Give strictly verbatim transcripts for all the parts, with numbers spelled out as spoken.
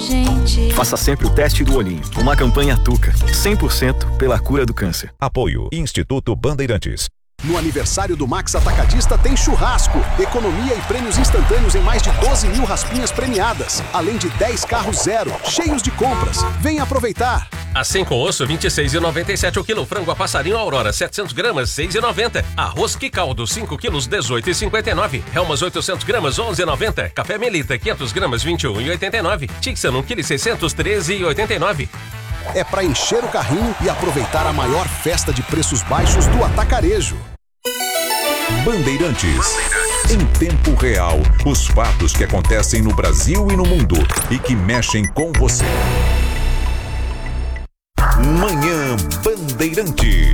gente. Faça sempre o teste do olhinho. Uma campanha Tuca. cem por cento pela cura do câncer. Apoio Instituto Bandeirantes. No aniversário do Max Atacadista tem churrasco, economia e prêmios instantâneos em mais de doze mil raspinhas premiadas, além de dez carros zero, cheios de compras. Venha aproveitar! Assim com osso, vinte e seis reais e noventa e sete centavos o quilo. Frango a passarinho Aurora, setecentos gramas, seis reais e noventa centavos. Arroz que caldo, cinco quilos, dezoito reais e cinquenta e nove centavos. Helmas oitocentos gramas, onze reais e noventa centavos. Café Melita, quinhentas gramas, vinte e um reais e oitenta e nove centavos. Tixan, um quilo e seiscentos, treze reais e oitenta e nove centavos. É para encher o carrinho e aproveitar a maior festa de preços baixos do atacarejo. Bandeirantes. Em tempo real, os fatos que acontecem no Brasil e no mundo e que mexem com você. Manhã Bandeirante.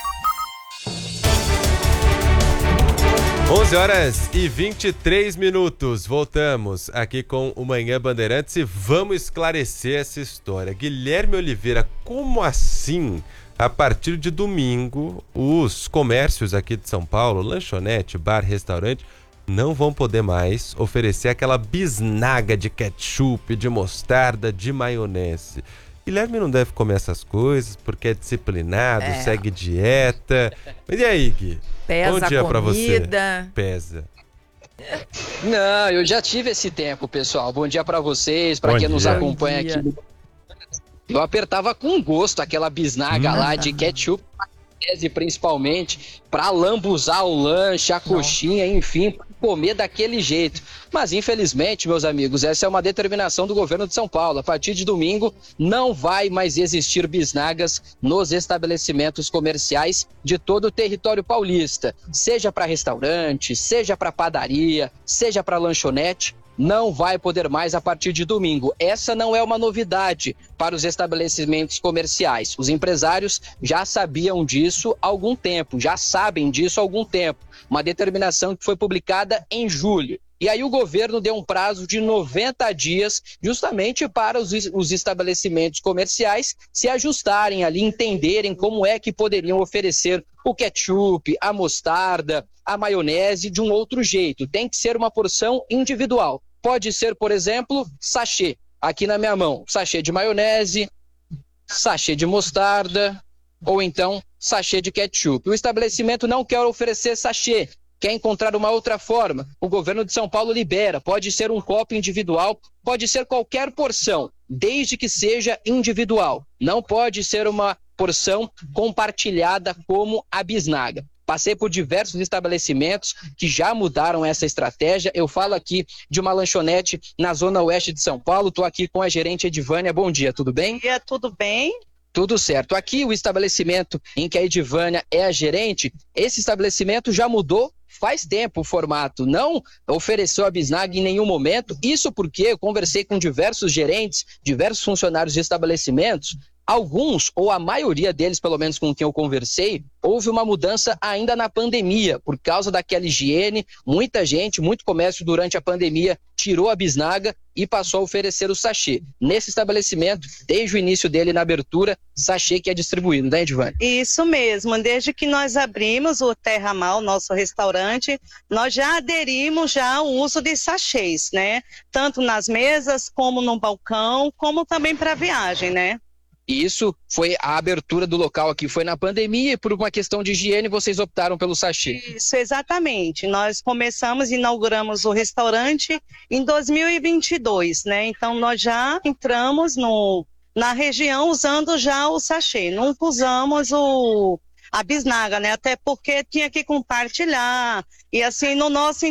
onze horas e vinte e três minutos. Voltamos aqui com o Manhã Bandeirantes e vamos esclarecer essa história. Guilherme Oliveira, como assim? A partir de domingo, os comércios aqui de São Paulo, lanchonete, bar, restaurante, não vão poder mais oferecer aquela bisnaga de ketchup, de mostarda, de maionese. Guilherme não deve comer essas coisas porque é disciplinado, é. segue dieta. Mas e aí, Gui? Pesa Bom dia a pra você. comida. Pesa. Não, eu já tive esse tempo, pessoal. Bom dia pra vocês, pra Bom quem dia. nos acompanha Bom dia. aqui. Eu apertava com gosto aquela bisnaga Hum. lá de ketchup, maionese, principalmente, pra lambuzar o lanche, a coxinha, enfim, pra comer daquele jeito. Mas, infelizmente, meus amigos, essa é uma determinação do governo de São Paulo. A partir de domingo, não vai mais existir bisnagas nos estabelecimentos comerciais de todo o território paulista. Seja para restaurante, seja para padaria, seja para lanchonete. Não vai poder mais a partir de domingo. Essa não é uma novidade para os estabelecimentos comerciais. Os empresários já sabiam disso há algum tempo, já sabem disso há algum tempo. Uma determinação que foi publicada em julho. E aí o governo deu um prazo de noventa dias justamente para os, os estabelecimentos comerciais se ajustarem ali, entenderem como é que poderiam oferecer o ketchup, a mostarda, a maionese de um outro jeito. Tem que ser uma porção individual. Pode ser, por exemplo, sachê. Aqui na minha mão, sachê de maionese, sachê de mostarda ou então sachê de ketchup. O estabelecimento não quer oferecer sachê. Quer encontrar uma outra forma? O governo de São Paulo libera. Pode ser um copo individual, pode ser qualquer porção, desde que seja individual. Não pode ser uma porção compartilhada como a bisnaga. Passei por diversos estabelecimentos que já mudaram essa estratégia. Eu falo aqui de uma lanchonete na zona oeste de São Paulo. Estou aqui com a gerente Edivânia. Bom dia, tudo bem? Bom dia, tudo bem? Tudo certo. Aqui o estabelecimento em que a Edivânia é a gerente, esse estabelecimento já mudou faz tempo o formato, não ofereceu a bisnaga em nenhum momento. Isso porque eu conversei com diversos gerentes, diversos funcionários de estabelecimentos. Alguns, ou a maioria deles, pelo menos com quem eu conversei, houve uma mudança ainda na pandemia, por causa daquela higiene. Muita gente, muito comércio durante a pandemia tirou a bisnaga e passou a oferecer o sachê. Nesse estabelecimento, desde o início dele na abertura, sachê que é distribuído, né, Edivânia? Isso mesmo, desde que nós abrimos o Terra Mal, nosso restaurante, nós já aderimos já ao uso de sachês, né? Tanto nas mesas, como no balcão, como também para viagem, né? E isso foi a abertura do local aqui, foi na pandemia e por uma questão de higiene vocês optaram pelo sachê. Isso, exatamente. Nós começamos, inauguramos o restaurante em dois mil e vinte e dois, né? Então nós já entramos no, na região usando já o sachê, não usamos o, a bisnaga, né? Até porque tinha que compartilhar e assim no nosso